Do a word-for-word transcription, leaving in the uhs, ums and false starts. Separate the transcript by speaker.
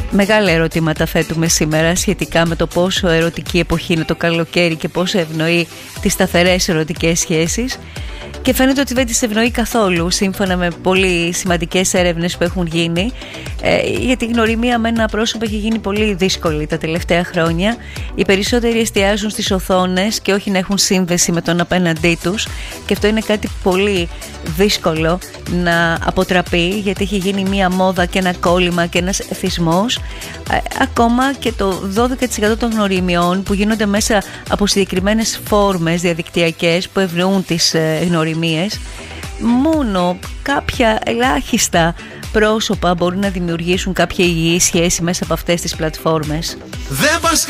Speaker 1: Μεγάλα ερωτήματα θέτουμε σήμερα σχετικά με το πόσο ερωτική εποχή είναι το καλοκαίρι και πόσο ευνοεί τις σταθερές ερωτικές σχέσεις. Και φαίνεται ότι δεν τις ευνοεί καθόλου, σύμφωνα με πολύ σημαντικές έρευνες που έχουν γίνει, ε, γιατί η γνωριμία με ένα πρόσωπο έχει γίνει πολύ δύσκολη τα τελευταία χρόνια. Οι περισσότεροι εστιάζουν στις οθόνες και όχι να έχουν σύνδεση με τον απέναντί τους, και αυτό είναι κάτι πολύ δύσκολο να αποτραπεί, γιατί έχει γίνει μία μόδα και ένα κόλλημα και ένας εθισμός. Ε, ακόμα και το δώδεκα τοις εκατό των γνωριμιών που γίνονται μέσα από συγκεκριμένες φόρμες διαδικτυακές που ευνοούν τις ε, γνωριμίες, μόνο κάποια ελάχιστα πρόσωπα μπορούν να δημιουργήσουν κάποια υγιή σχέση μέσα από αυτές τις πλατφόρμες.